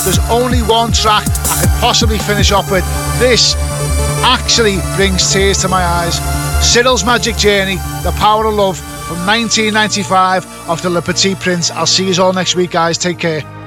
there's only one track I could possibly finish off with. This actually brings tears to my eyes. Cyril's Magic Journey, The Power of Love, from 1995 off the Le Petit Prince. I'll see you all next week, guys. Take care.